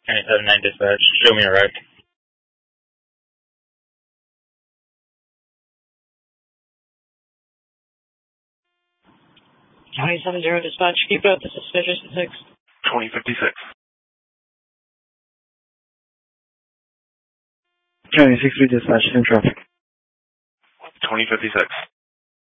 County 79 dispatch, show me a wreck. County 70 dispatch, keep up the suspicious 6. 2056. County 63 dispatch, in traffic. 2056.